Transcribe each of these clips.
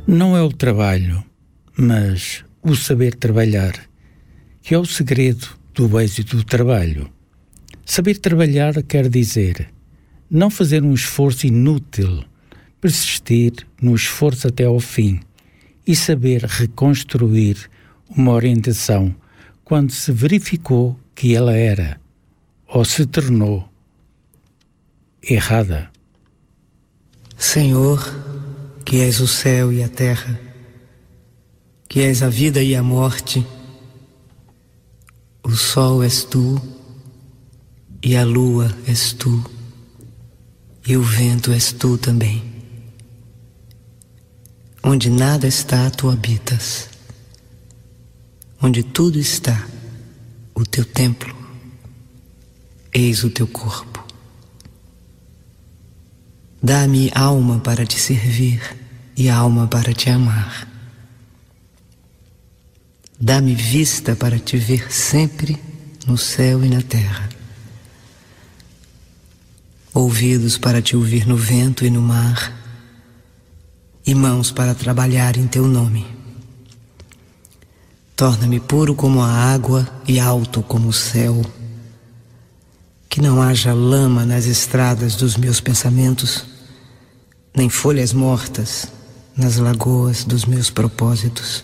Não é o trabalho, mas o saber trabalhar, que é o segredo do êxito do trabalho. Saber trabalhar quer dizer não fazer um esforço inútil, persistir no esforço até ao fim e saber reconstruir uma orientação quando se verificou que ela era ou se tornou errada. Senhor, que és o céu e a terra, que és a vida e a morte, o sol és tu, e a lua és tu, e o vento és tu também. Onde nada está, tu habitas. Onde tudo está, o teu templo, eis o teu corpo. Dá-me alma para te servir e alma para te amar. Dá-me vista para te ver sempre no céu e na terra. Ouvidos para te ouvir no vento e no mar, e mãos para trabalhar em teu nome. Torna-me puro como a água e alto como o céu. Que não haja lama nas estradas dos meus pensamentos, nem folhas mortas nas lagoas dos meus propósitos.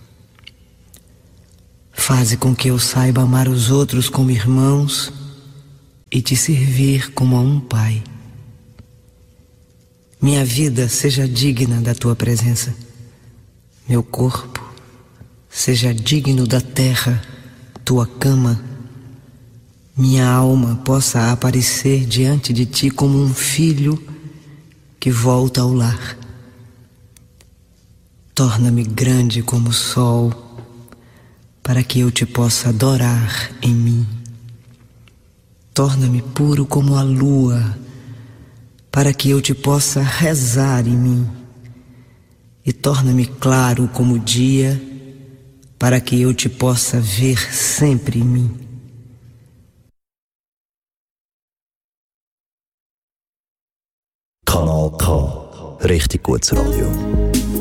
Faze com que eu saiba amar os outros como irmãos e te servir como a um pai. Minha vida seja digna da tua presença. Meu corpo seja digno da terra, tua cama. Minha alma possa aparecer diante de ti como um filho que volta ao lar. Torna-me grande como o sol, para que eu te possa adorar em mim. Torna-me puro como a lua, para que eu te possa rezar em mim. E torna-me claro como o dia, para que eu te possa ver sempre em mim. Kanal K. Richtig gutes Radio.